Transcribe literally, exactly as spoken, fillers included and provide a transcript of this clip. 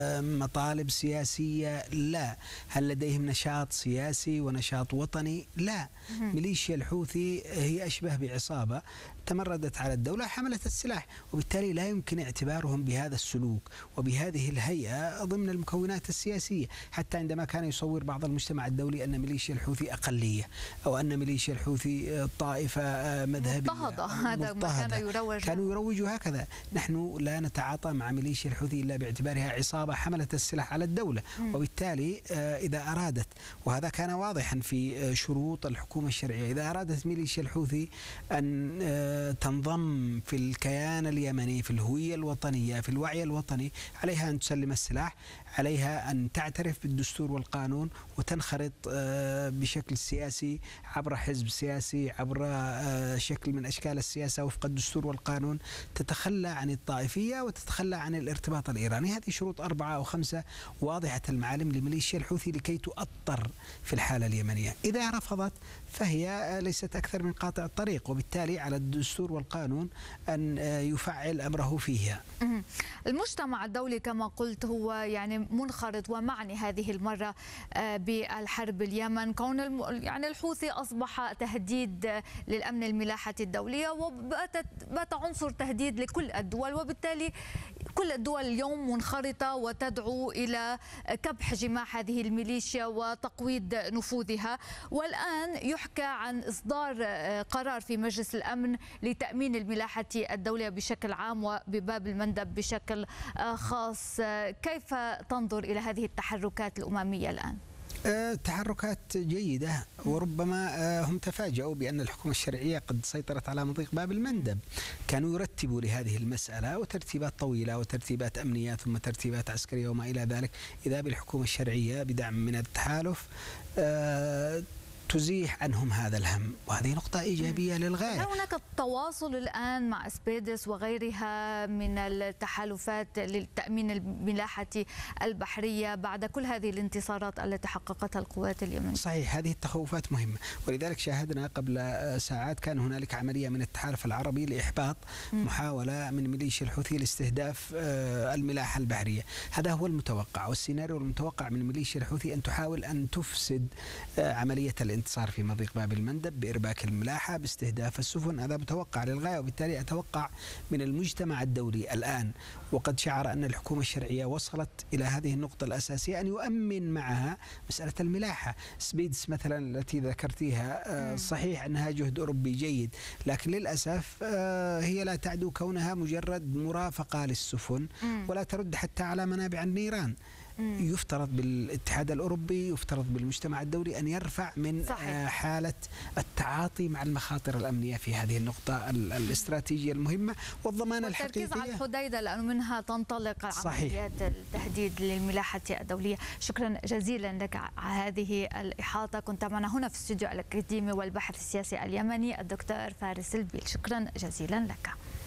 مطالب سياسية؟ لا. هل لديهم نشاط سياسي ونشاط وطني؟ لا. ميليشيا الحوثي هي أشبه بعصابة تمردت على الدولة، حملت السلاح، وبالتالي لا يمكن اعتبارهم بهذا السلوك وبهذه الهيئة ضمن المكونات السياسية. حتى عندما كان يصور بعض المجتمع الدولي أن ميليشيا الحوثي أقلية، أو أن ميليشيا الحوثي طائفة مذهبية مضطهدة، هذا ما كان يروج كانوا يروجوا هكذا. نحن لا نتعاطى مع ميليشيا الحوثي إلا باعتبارها عصابة حملت السلاح على الدولة، وبالتالي إذا أرادت، وهذا كان واضحا في شروط الحكومة الشرعية، إذا أرادت ميليشيا الحوثي أن تنضم في الكيان اليمني، في الهوية الوطنية، في الوعي الوطني، عليها أن تسلم السلاح، عليها أن تعترف بالدستور والقانون وتنخرط بشكل سياسي عبر حزب سياسي، عبر شكل من أشكال السياسة وفق الدستور والقانون، تتخلى عن الطائفية وتتخلى عن الارتباط الإيراني. هذه شروط أربعة أو خمسة واضحة المعالم لميليشيا الحوثي لكي تؤطر في الحالة اليمنية. إذا رفضت فهي ليست أكثر من قاطع الطريق، وبالتالي على الدستور والقانون أن يفعل أمره فيها. المجتمع الدولي كما قلت هو يعني منخرط ومعني هذه المرة بالحرب باليمن، كون يعني الحوثي أصبح تهديد للأمن الملاحة الدولية، وبات عنصر تهديد لكل الدول، وبالتالي كل الدول اليوم منخرطة وتدعو إلى كبح جماح هذه الميليشيا وتقويض نفوذها. والآن يحكى عن إصدار قرار في مجلس الأمن لتأمين الملاحة الدولية بشكل عام وبباب المندب بشكل خاص. كيف تنظر إلى هذه التحركات الأممية الآن؟ تحركات جيدة، وربما هم تفاجؤوا بأن الحكومة الشرعية قد سيطرت على مضيق باب المندب. كانوا يرتبوا لهذه المسألة وترتيبات طويلة وترتيبات أمنية ثم ترتيبات عسكرية وما إلى ذلك، إذا بالحكومة الشرعية بدعم من التحالف تزيح عنهم هذا الهم، وهذه نقطة إيجابية للغاية. هل هناك تواصل الآن مع اسبيدس وغيرها من التحالفات لتأمين الملاحة البحرية بعد كل هذه الانتصارات التي حققتها القوات اليمنية؟ صحيح، هذه التخوفات مهمة، ولذلك شاهدنا قبل ساعات كان هنالك عملية من التحالف العربي لإحباط محاولة من ميليشيا الحوثي لاستهداف الملاحة البحرية. هذا هو المتوقع، والسيناريو المتوقع من ميليشيا الحوثي أن تحاول أن تفسد عملية الانتصار في مضيق باب المندب بإرباك الملاحة، باستهداف السفن. هذا متوقع للغاية، وبالتالي أتوقع من المجتمع الدولي الآن، وقد شعر أن الحكومة الشرعية وصلت إلى هذه النقطة الأساسية، أن يؤمن معها مسألة الملاحة. سبيدس مثلا التي ذكرتيها صحيح أنها جهد أوروبي جيد، لكن للأسف هي لا تعدو كونها مجرد مرافقة للسفن ولا ترد حتى على منابع النيران. يفترض بالاتحاد الأوروبي، يفترض بالمجتمع الدولي أن يرفع من صحيح. حالة التعاطي مع المخاطر الأمنية في هذه النقطة الاستراتيجية المهمة والضمان الحقيقي. والتركيز على الحديدة لأنه منها تنطلق عمليات التهديد للملاحة الدولية. شكرا جزيلا لك على هذه الإحاطة. كنت معنا هنا في استوديو الأكاديمي والبحث السياسي اليمني الدكتور فارس البيل. شكرا جزيلا لك.